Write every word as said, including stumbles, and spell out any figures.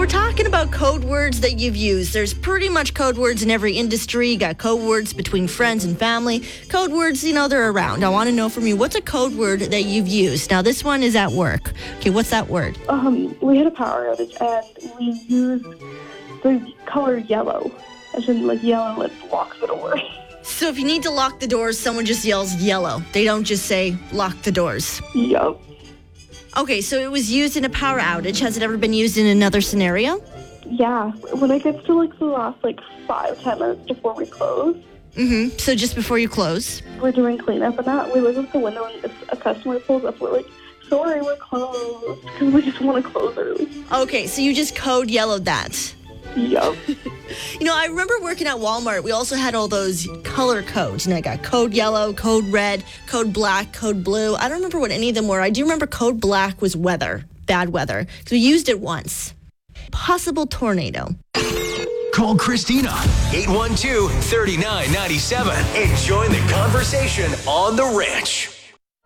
we're talking about code words that you've used. There's pretty much code words in every industry. You got code words between friends and family. Code words, you know, they're around. I want to know from you, what's a code word that you've used? Now, this one is at work. Okay, what's that word? Um, we had a power outage, and we used the color yellow. As in, like, yellow, it blocks the door. So if you need to lock the doors, someone just yells yellow. They don't just say lock the doors. Yup. Okay, so it was used in a power outage. Has it ever been used in another scenario? Yeah. When it gets to, like, the last, like, five, ten minutes before we close. Mm-hmm. So just before you close? We're doing cleanup and that. We look out the window, and if a customer pulls up, we're like, sorry, we're closed. Because we just want to close early. Okay, so you just code yellowed that. Yup. You know, I remember working at Walmart. We also had all those color codes. And I got code yellow, code red, code black, code blue. I don't remember what any of them were. I do remember code black was weather, bad weather. So we used it once. Possible tornado. Call Christina, eight one two, three nine nine seven, and join the conversation on The Ranch.